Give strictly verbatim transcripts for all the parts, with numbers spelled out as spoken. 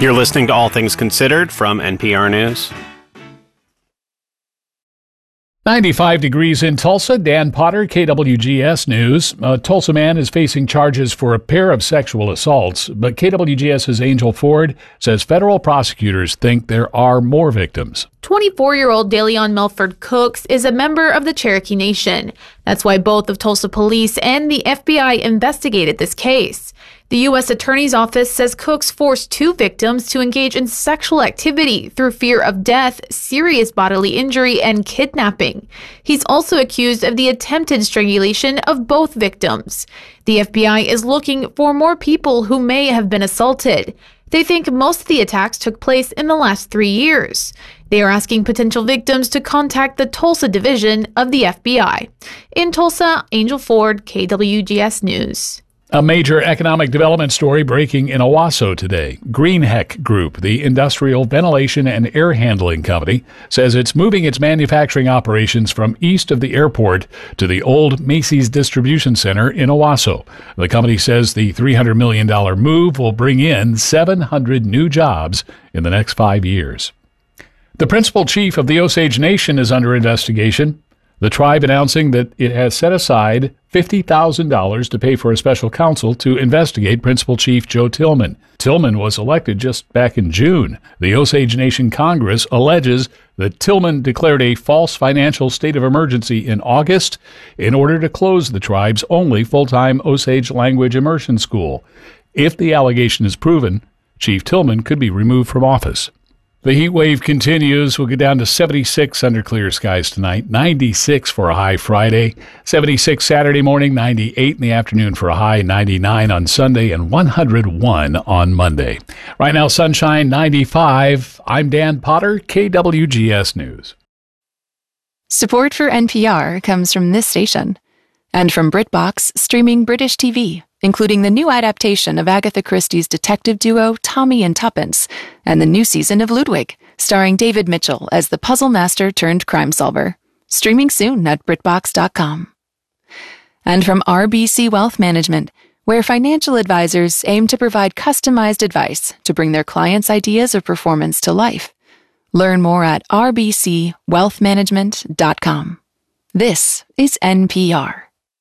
You're listening to All Things Considered from N P R News. ninety-five degrees in Tulsa. Dan Potter, K W G S News. A Tulsa man is facing charges for a pair of sexual assaults, but KWGS's Angel Ford says federal prosecutors think there are more victims. twenty-four-year-old DeLeon Melford Cooks is a member of the Cherokee Nation. That's why both of Tulsa police and the F B I investigated this case. The U S Attorney's Office says Cooks forced two victims to engage in sexual activity through fear of death, serious bodily injury, and kidnapping. He's also accused of the attempted strangulation of both victims. The F B I is looking for more people who may have been assaulted. They think most of the attacks took place in the last three years. They are asking potential victims to contact the Tulsa division of the F B I. In Tulsa, Angel Ford, K W G S News. A major economic development story breaking in Owasso today. Greenheck Group, the industrial ventilation and air handling company, says it's moving its manufacturing operations from east of the airport to the old Macy's distribution center in Owasso. The company says the three hundred million dollars move will bring in seven hundred new jobs in the next five years. The principal chief of the Osage Nation is under investigation. The tribe announcing that it has set aside fifty thousand dollars to pay for a special counsel to investigate Principal Chief Joe Tillman. Tillman was elected just back in June. The Osage Nation Congress alleges that Tillman declared a false financial state of emergency in August in order to close the tribe's only full-time Osage language immersion school. If the allegation is proven, Chief Tillman could be removed from office. The heat wave continues. We'll get down to seventy-six under clear skies tonight, ninety-six for a high Friday, seventy-six Saturday morning, ninety-eight in the afternoon for a high, ninety-nine on Sunday, and one hundred one on Monday. Right now, sunshine, ninety-five. I'm Dan Potter, K W G S News. Support for N P R comes from this station and from BritBox, streaming British T V, including the new adaptation of Agatha Christie's detective duo Tommy and Tuppence, and the new season of Ludwig, starring David Mitchell as the puzzle master turned crime solver. Streaming soon at BritBox dot com. And from R B C Wealth Management, where financial advisors aim to provide customized advice to bring their clients' ideas of performance to life. Learn more at R B C wealth management dot com. This is N P R.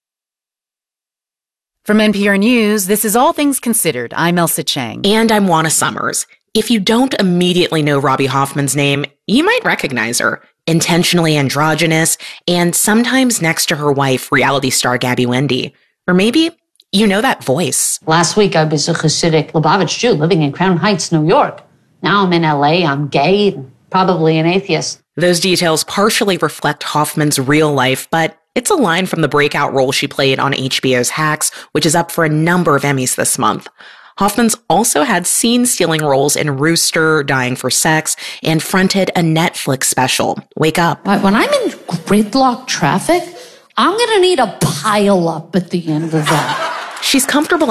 From N P R News, this is All Things Considered. I'm Elsa Chang. And I'm Juana Summers. If you don't immediately know Robbie Hoffman's name, you might recognize her. Intentionally androgynous, and sometimes next to her wife, reality star Gabby Wendy. Or maybe you know that voice. Last week, I was a Hasidic Lubavitch Jew living in Crown Heights, New York. Now I'm in L A, I'm gay, and probably an atheist. Those details partially reflect Hoffman's real life, but it's a line from the breakout role she played on H B O's Hacks, which is up for a number of Emmys this month. Hoffman's also had scene-stealing roles in Rooster, Dying for Sex, and fronted a Netflix special, Wake Up. When I'm in gridlock traffic, I'm going to need a pile-up at the end of that. She's comfortable